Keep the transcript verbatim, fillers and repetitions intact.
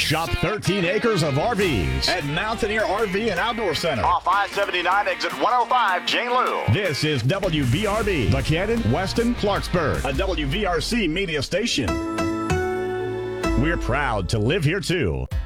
Shop thirteen acres of R Vs at Mountaineer R V and Outdoor Center. Off I seventy-nine, exit one oh five, Jane Lou. This is W V R B, Buchanan, Weston, Clarksburg, a W V R C media station. We're proud to live here too.